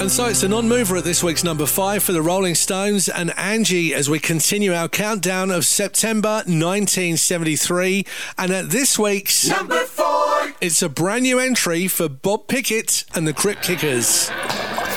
And so it's a non-mover at this week's number 5 for the Rolling Stones and Angie as we continue our countdown of September 1973. And at this week's number 4, it's a brand new entry for Bob Pickett and the Crypt Kickers.